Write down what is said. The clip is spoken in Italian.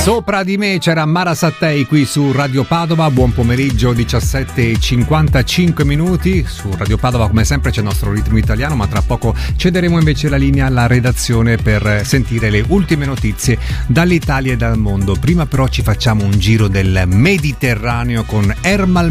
Sopra di me c'era Mara Sattei qui su Radio Padova. Buon pomeriggio, 17:55 minuti. Su Radio Padova come sempre c'è il nostro ritmo italiano, ma tra poco cederemo invece la linea alla redazione per sentire le ultime notizie dall'Italia e dal mondo. Prima però ci facciamo un giro del Mediterraneo con Ermal